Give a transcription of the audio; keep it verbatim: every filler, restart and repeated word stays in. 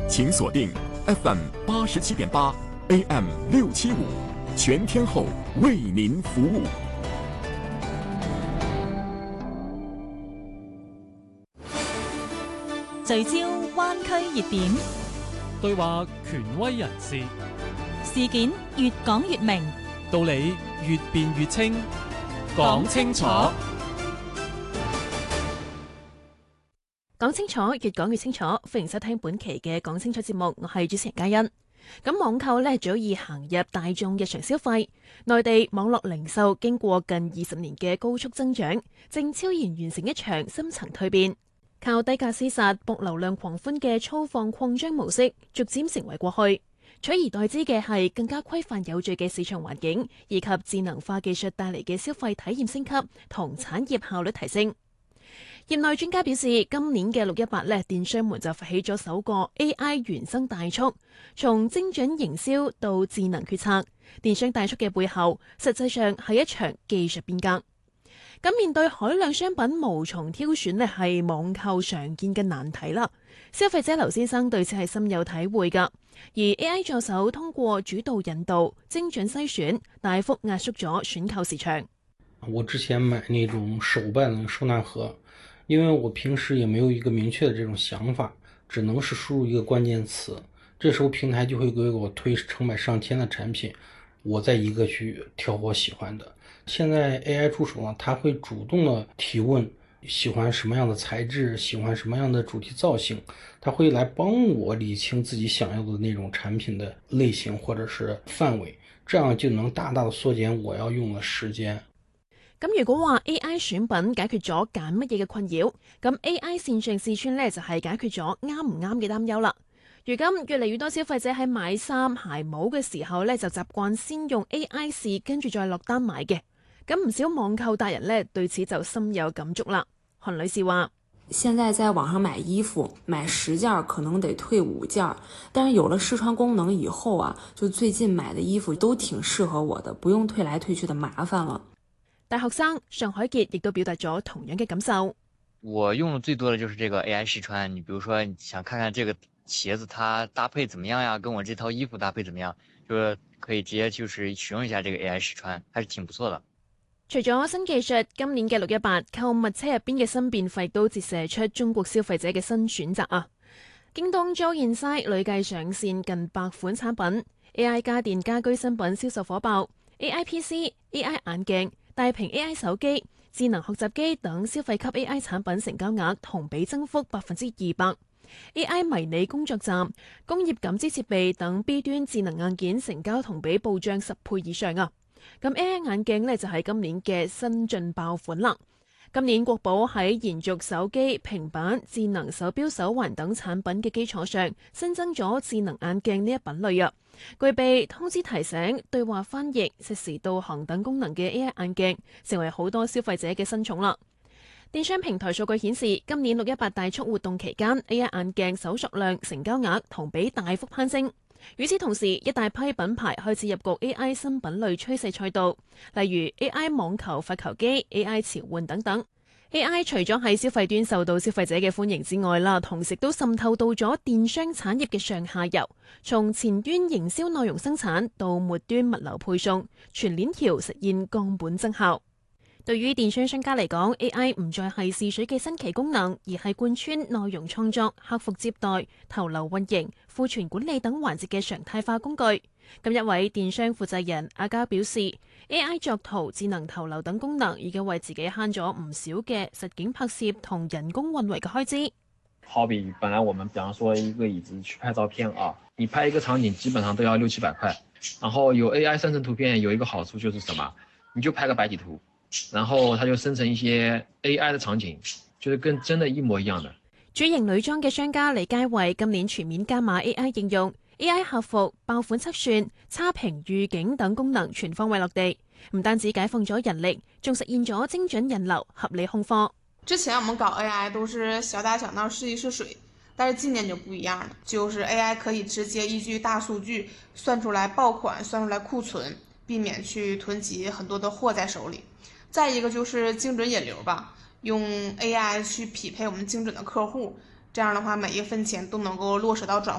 请锁定 F M 八十七点八 A M 六七五，全天候为您服务。 聚焦灣區熱點， 對話權威人士， 事件越講越明， 道理越辯越清，講清楚。 講清楚，越講越清楚。歡迎收聽本期嘅講清楚節目，我係主持人嘉欣。咁網購呢早已行入大眾日常消費，內地網絡零售經過近二十年嘅高速增長，正悄然完成一場深層蛻變。靠低價廝殺、博流量狂歡嘅粗放擴張模式，逐漸成為過去，取而代之嘅係更加規範有序嘅市場環境，以及智能化技術帶嚟嘅消費體驗升級同產業效率提升。業內專家表示，今年嘅六一八咧，電商們就發起咗首個 A I 原生大促，從精準營銷到智能決策。電商大促嘅背後，實際上係一場技術變革。咁面對海量商品無從挑選咧，係網購常見嘅難題啦。消費者劉先生對此係深有體會㗎。而 A I 助手通過主導引導、精準篩選，大幅壓縮咗選購時長。 我之前買那種手辦的收納盒，因為我平時也沒有一個明確的這種想法，只能是輸入一個關鍵詞，這時候平台就會給我推成百上千的產品，我再一個去挑我喜歡的。現在 A I 助手呢，它會主動的提問，喜歡什麼樣的材質，喜歡什麼樣的主題造型，它會來幫我理清自己想要的那種產品的類型或者是範圍，這樣就能大大的縮減我要用的時間。 咁如果話 A I 選品解決咗揀乜嘢嘅困擾，咁 A I 線上試穿呢就係解決咗啱唔啱嘅擔憂啦。如今越嚟越多消費者喺買衫鞋帽嘅時候呢，就習慣先用 A I 試，跟住再落單買嘅。咁唔少網購達人呢對此就深有感觸啦。韓女士話： 現在在網上買衣服，買十件可能得退五件，但是有了試穿功能以後啊，就最近買的衣服都挺適合我的，不用退來退去的麻煩了。 大學生尚海傑亦都表達咗同樣嘅感受。 我用的最多的就是這個 A I 試穿，你比如說你想看看這個鞋子它搭配怎麼樣呀，跟我這套衣服搭配怎麼樣，就是可以直接就是使用一下這個 A I 試穿，還是挺不錯的。 除咗新技術，今年嘅六一八購物車入邊嘅新變廢都折射出中國消費者嘅新選擇啊！京東 Joyinside 累計上線近百款產品 ，A I 家電家居新品銷售火爆 ，A I P C、A I 眼鏡、大屏 A I 手機、智能學習機等消費級 A I 產品成交額同比增幅百分之二百。A I 迷你工作站、工業感知設備等 B 端智能硬件成交同比暴漲十倍以上啊！咁 A I 眼鏡呢，就係今年嘅新進爆款啦。今年國寶喺延續手機、平板、智能手錶、手環等產品嘅基礎上，新增咗智能眼鏡呢一品類啊。具備通知提醒、對話翻譯、實時導航等功能嘅 A I 眼鏡，成為好多消費者嘅新寵啦。電商平台數據顯示，今年六一八大促活動期間 ，A I 眼鏡搜索量、成交額同比大幅攀升。與此同時，一大批品牌開始入局 A I 新品類趨勢賽道，例如 A I 網球發球機、A I 潮換等等。A I 除咗喺消費端受到消費者嘅歡迎之外啦，同時都滲透到咗電商產業嘅上下游，從前端營銷內容生產到末端物流配送，全鏈條實現降本增效。對於電商商家嚟講 ，A I 唔再係試水嘅新奇功能，而係貫穿內容創作、客服接待、投流運營、庫存管理等環節嘅常態化工具。咁一位電商負責人阿嘉表示 ，A I 作圖、智能投流等功能已經為自己慳咗唔少嘅實景拍攝同人工運維嘅開支。 好比本來我們，比方說一個椅子去拍照片啊，你拍一個場景基本上都要六七百塊，然後有 A I 生成圖片有一個好處就是什麼，你就拍個白底圖。然後它就生成一些 A I 的場景，就是跟真的一模一樣的。 主營女裝嘅商家李佳慧今年全面加碼 A I 應用 ，A I 客服、爆款測算、差評預警等功能全方位落地，唔單止解放咗人力，仲實現咗精準引流、合理控貨。 之前我們搞 A I 都是小打小鬧試一試水，但是今年就不一樣了，就是 A I 可以直接依據大數據算出來爆款，算出來庫存，避免去囤積很多的貨在手裡。再一個就是精準引流吧，用 A I 去匹配我們精準的客戶，這樣的話每一分錢都能夠落實到轉